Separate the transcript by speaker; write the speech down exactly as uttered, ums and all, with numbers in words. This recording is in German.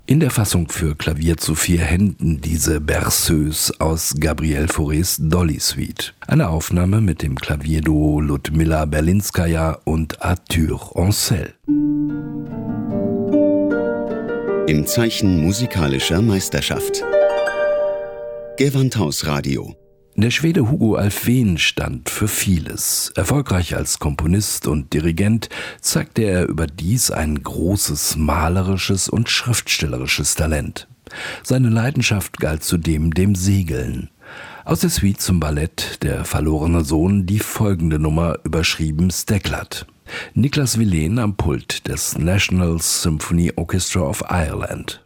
Speaker 1: In der Fassung für Klavier zu vier Händen diese Berceuse aus Gabriel Faurés Dolly Suite. Eine Aufnahme mit dem Klavierduo Ludmilla Berlinskaja und Arthur Ancel.
Speaker 2: Im Zeichen musikalischer Meisterschaft. Gewandhausradio.
Speaker 1: Der Schwede Hugo Alfvén stand für vieles. Erfolgreich als Komponist und Dirigent zeigte er überdies ein großes malerisches und schriftstellerisches Talent. Seine Leidenschaft galt zudem dem Segeln. Aus der Suite zum Ballett Der verlorene Sohn die folgende Nummer, überschrieben Steklat. Niklas Wilén am Pult des National Symphony Orchestra of Ireland.